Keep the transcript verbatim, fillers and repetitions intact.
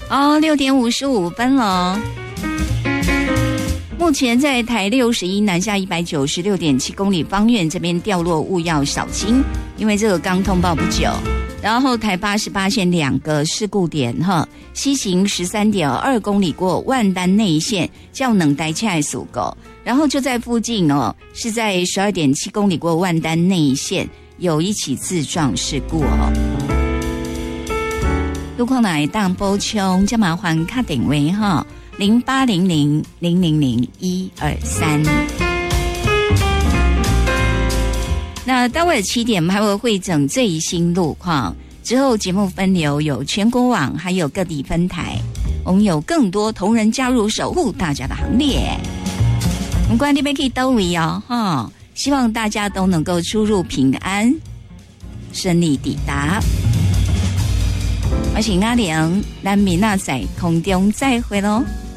哦，六点五十五分了。目前在台六十一南下一百九十六点七公里方圆这边掉落物要小心，因为这个刚通报不久。然后台八十八线两个事故点哈，西行十三点二公里过万丹内线，较能待恰属狗。然后就在附近哦，是在十二点七公里过万丹内线有一起自撞事故哦。路况来当波冲，就麻烦卡点位哈。零八零零零零零一二三。那待会七点还会汇整最新路况，之后节目分流有全国网，还有各地分台，我们有更多同仁加入守护大家的行列。不管你们可以都位哦，哈，希望大家都能够出入平安，顺利抵达。我是阿玲，咱明仔载空中再会咯。